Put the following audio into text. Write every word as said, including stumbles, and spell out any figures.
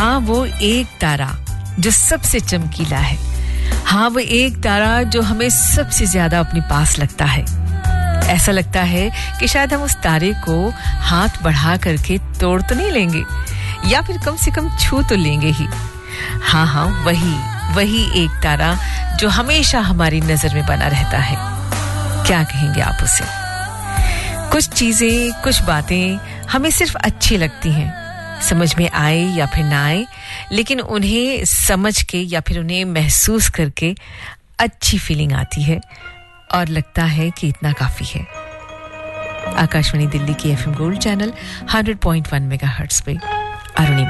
हाँ वो एक तारा जो सबसे चमकीला है, हाँ वो एक तारा जो हमें सबसे ज्यादा अपने पास लगता है। ऐसा लगता है कि शायद हम उस तारे को हाथ बढ़ा करके तोड़ तो नहीं लेंगे, या फिर कम से कम छू तो लेंगे ही। हाँ हाँ वही वही एक तारा जो हमेशा हमारी नजर में बना रहता है। क्या कहेंगे आप उसे? कुछ चीजें, कुछ बातें हमें सिर्फ अच्छी लगती हैं, समझ में आए या फिर ना आए, लेकिन उन्हें समझ के या फिर उन्हें महसूस करके अच्छी फीलिंग आती है और लगता है कि इतना काफी है। आकाशवाणी दिल्ली की FM gold channel hundred point one megahertz पे अरुणिमा।